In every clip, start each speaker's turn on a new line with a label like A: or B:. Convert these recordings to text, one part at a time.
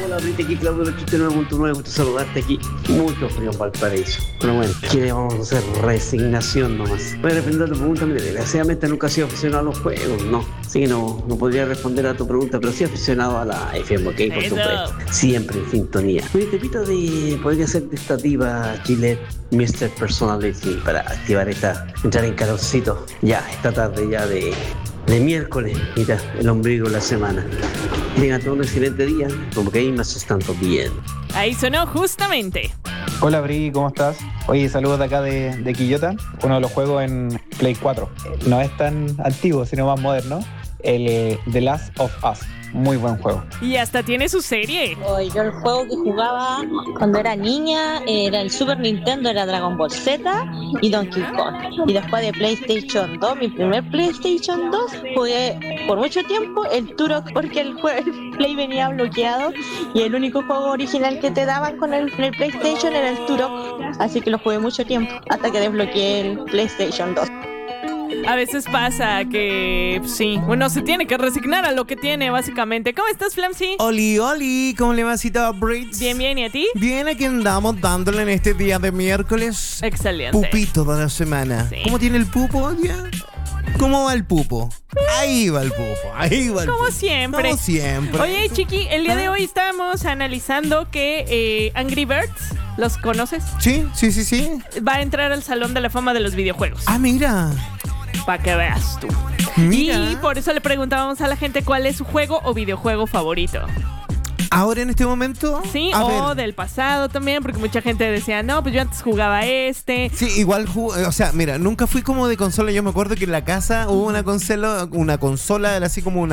A: Hola, Rita, aquí Claudio 89.9, gusto saludarte aquí. Mucho frío en Valparaíso. Pero bueno, ¿qué le vamos a hacer? Resignación nomás. Voy a responder a tu pregunta, mire, desgraciadamente nunca he sido aficionado a los juegos, ¿no? Así que no podría responder a tu pregunta, pero sí aficionado a la FM, ¿ok? Por supuesto. Siempre en sintonía. Oye, te pito podría ser de esta diva Gillette Mr. Personality para activar entrar en calorcito ya, esta tarde ya de miércoles, mira, el ombligo de la semana. Tengan todo un excelente día, como que ahí me asustan todo bien.
B: Ahí sonó justamente.
C: Hola Bri, ¿cómo estás? Oye, saludos de acá de Quillota, uno de los juegos en Play 4. No es tan antiguo, sino más moderno. El The Last of Us. Muy buen juego.
B: Y hasta tiene su serie.
D: Yo el juego que jugaba cuando era niña era el Super Nintendo, era Dragon Ball Z y Donkey Kong. Y después de PlayStation 2, mi primer PlayStation 2, jugué por mucho tiempo el Turok porque el Play venía bloqueado y el único juego original que te daban con el PlayStation era el Turok. Así que lo jugué mucho tiempo hasta que desbloqueé el PlayStation 2.
B: A veces pasa que, sí, uno se tiene que resignar a lo que tiene, básicamente. ¿Cómo estás, Flamsy?
E: Oli, ¿cómo le va, cita Brits?
B: Bien, ¿y a ti?
E: Bien, aquí andamos dándole en este día de miércoles.
B: Excelente.
E: Pupito de la semana.
B: Sí.
E: ¿Cómo tiene el pupo ya? ¿Cómo va el pupo? Ahí va el pupo,
B: Como siempre. Oye, Chiqui, el día de hoy estábamos analizando que Angry Birds, ¿los conoces?
E: Sí.
B: Va a entrar al Salón de la Fama de los Videojuegos.
E: Ah, mira.
B: Para que veas tú.
E: Mira.
B: Y por eso le preguntábamos a la gente cuál es su juego o videojuego favorito.
E: ¿Ahora en este momento?
B: Sí, o del pasado también, porque mucha gente decía, no, pues yo antes jugaba este.
E: Sí, igual, o sea, mira, nunca fui como de consola. Yo me acuerdo que en la casa hubo una consola, era así como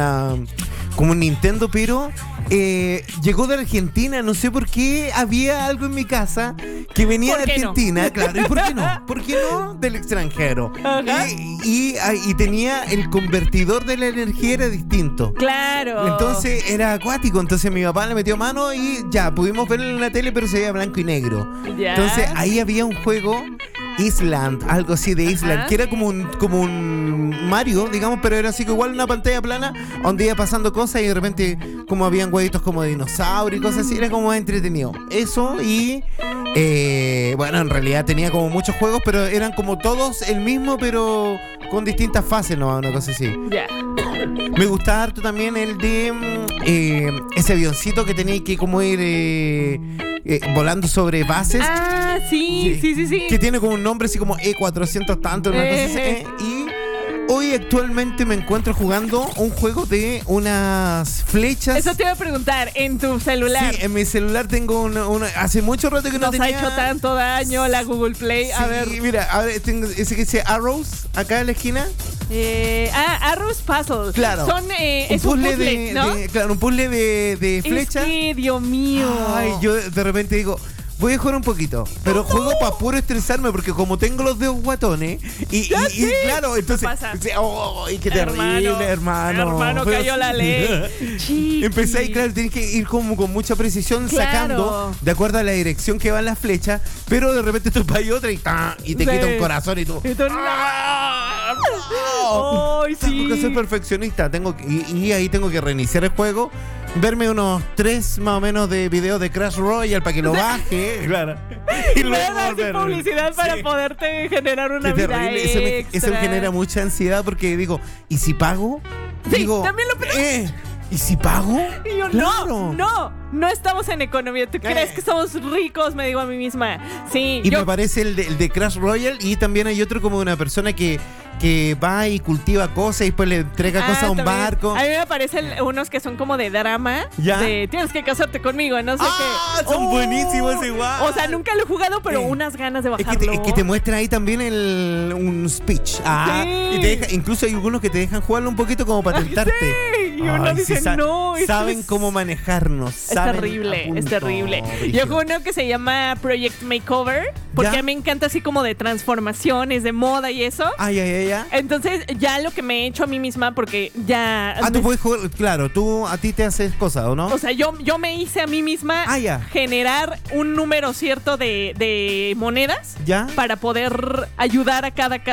E: un Nintendo, pero llegó de Argentina. No sé por qué había algo en mi casa que venía de Argentina, no? Claro. ¿Y por qué no? ¿Por qué no? Del extranjero. Y tenía el convertidor de la energía era distinto.
B: Claro.
E: Entonces era acuático. Entonces mi papá le metió mano y ya, pudimos verlo en la tele, pero se veía blanco y negro.
B: Ya.
E: Entonces ahí había un juego, Island, algo así de Island, que era como un Mario, digamos, pero era así que igual una pantalla plana donde iba pasando cosas y de repente como habían huevitos como de dinosaurio y cosas así, era como más entretenido. Eso y bueno, en realidad tenía como muchos juegos, pero eran como todos el mismo, pero con distintas fases, ¿no? Una cosa así.
B: Ya.
E: Me gustaba harto también el de ese avioncito que tenía que como ir volando sobre bases.
B: Ah, sí.
E: Que tiene como un nombre así como E400 tanto, una cosa así. Y hoy actualmente me encuentro jugando un juego de unas flechas.
B: Eso te iba a preguntar, ¿en tu celular?
E: Sí, en mi celular tengo una hace mucho rato que no tenía.
B: Nos ha hecho tanto daño la Google Play.
E: Sí,
B: a ver.
E: Mira, tengo ese que dice Arrows, acá en la esquina.
B: Arrows Puzzle.
E: Claro.
B: Son, es un puzzle, ¿no?
E: Claro, un puzzle de flechas.
B: Es que, Dios mío.
E: Ay, yo de repente digo, voy a jugar un poquito, pero juego para puro estresarme porque como tengo los dedos guatones y claro, entonces ¡ay, qué terrible, hermano!
B: Hermano, cayó la ley.
E: Empecé y claro, tienes que ir como con mucha precisión sacando de acuerdo a la dirección que van las flechas, pero de repente tú vas y otra y te quita un corazón y tú tengo que ser perfeccionista, y ahí tengo que reiniciar el juego, verme unos 3 más o menos de videos de Crash Royale para que lo baje, claro.
B: Y luego hacer publicidad para poderte generar una vida extra.
E: Eso me genera mucha ansiedad porque digo, ¿y si pago?
B: Sí,
E: digo,
B: también lo pensé.
E: ¿Y si pago?
B: Y yo,
E: claro.
B: no estamos en economía. ¿Tú crees que somos ricos? Me digo a mí misma. Sí.
E: Y me parece el de Crash Royale, y también hay otro como de una persona que va y cultiva cosas y después le entrega cosas a un barco.
B: A mí me aparecen unos que son como de drama.
E: ¿Ya?
B: De tienes que casarte conmigo, no sé qué.
E: Son buenísimos igual.
B: O sea, nunca lo he jugado, pero unas ganas de bajarlo.
E: Es que te muestra ahí también un speech. Sí. Y te deja, incluso hay algunos que te dejan jugarlo un poquito como para tentarte.
B: Sí. Y uno dice,
E: saben cómo manejarnos.
B: Es terrible, es terrible. Yo juego uno que se llama Project Makeover, porque a mí me encanta así como de transformaciones, de moda y eso.
E: Ya.
B: Entonces, ya lo que me he hecho a mí misma, porque ya...
E: tú puedes jugar, claro, tú a ti te haces cosas, ¿o no?
B: O sea, yo me hice a mí misma generar un número cierto de monedas para poder ayudar a cada caso.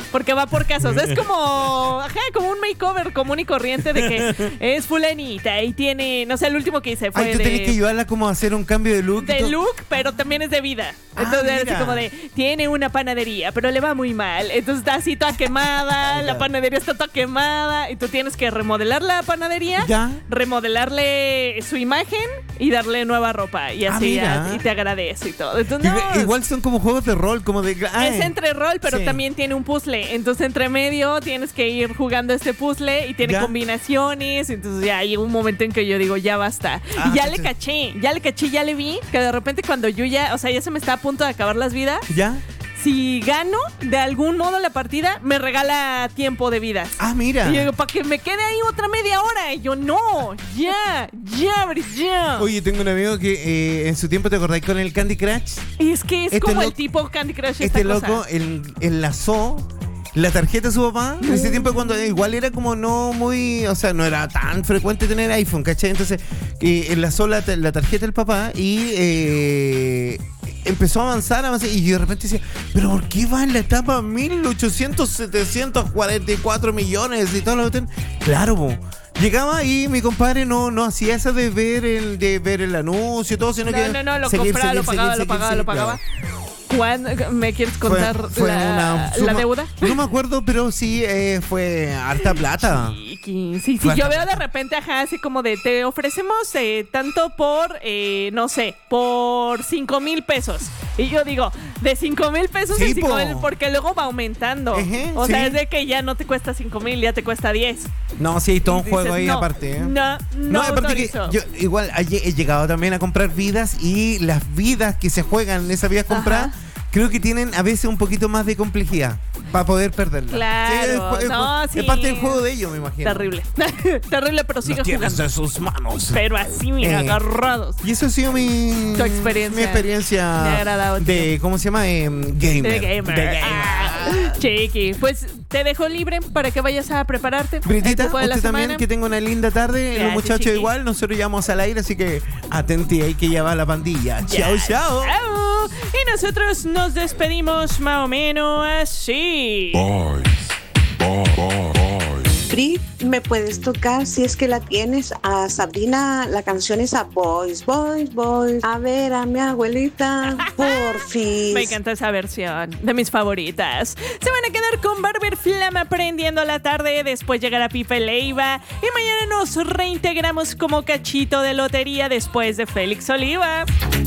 B: porque va por casos. Es como, como un makeover común y corriente de que es fulanita y tiene, no sé, el último que hice fue
E: Ay, tú tenés que ayudarla como a hacer un cambio de look.
B: de look, pero también es de vida. Entonces es así como de, tiene una panadería, pero le va muy mal. Entonces está así toda quemada, la panadería está toda quemada y tú tienes que remodelar la panadería, remodelarle su imagen y darle nueva ropa y así y te agradece y todo. Entonces,
E: igual son como juegos de rol, como de...
B: Es entre rol, pero también tiene un puzzle. Entonces entre medio tienes que ir jugando este puzzle y tiene combinaciones. Entonces ya hay un momento en que yo digo, ya basta. Y ya le caché, ya le vi que de repente cuando yo ya se me está a punto de acabar las vidas. Si gano de algún modo la partida, me regala tiempo de vidas.
E: Mira.
B: Y yo digo, para que me quede ahí otra media hora. Y yo, no, ya.
E: Oye, tengo un amigo que en su tiempo, ¿te acordás con el Candy Crush?
B: Y es que es como el tipo Candy Crush.
E: Este loco enlazó la tarjeta de su papá. En ese tiempo cuando igual era como no muy, o sea, no era tan frecuente tener iPhone, ¿cachai? Entonces enlazó la tarjeta del papá y empezó a avanzar y yo de repente decía, pero ¿por qué va en la etapa 1800, 744 millones y todo lo que claro, llegaba y mi compadre no hacía eso de ver el anuncio y todo, sino que
B: lo compraba, lo pagaba. ¿Cuándo me quieres contar
E: fue
B: la deuda?
E: No me acuerdo, pero sí fue harta plata.
B: Sí, yo veo de repente, así como de, te ofrecemos tanto por, no sé, por 5,000 pesos. Y yo digo, de 5,000 pesos en 5,000, porque luego va aumentando. O sea, es de que ya no te cuesta 5,000, ya te cuesta 10.
E: No, sí, hay todo un juego ahí aparte.
B: No,
E: aparte que yo igual he llegado también a comprar vidas y las vidas que se juegan en esas vidas compradas, creo que tienen a veces un poquito más de complejidad para poder perderla.
B: Claro,
E: es parte del juego de ellos, me imagino.
B: Terrible, pero sigue jugando.
E: En sus manos.
B: Pero así, mira, agarrados.
E: Y eso ha sido tu
B: experiencia.
E: Mi experiencia
B: me ha agradado,
E: de, ¿cómo se llama? Gamer.
B: De gamer. Chiqui, pues te dejo libre para que vayas a prepararte.
E: Britita, usted también, que tenga una linda tarde. Gracias, los muchachos chiqui. Igual, nosotros ya vamos al aire, así que atenti ahí que ya va la pandilla. Chao.
B: Y nosotros nos despedimos más o menos así.
F: Bye.
G: Brit, ¿me puedes tocar, si es que la tienes, a Sabrina, la canción esa Boys, Boys, Boys? A ver, a mi abuelita, porfis.
B: Me encanta esa versión, de mis favoritas. Se van a quedar con Barber Flama prendiendo la tarde, después llegará Pipe Leiva y mañana nos reintegramos como cachito de lotería después de Félix Oliva.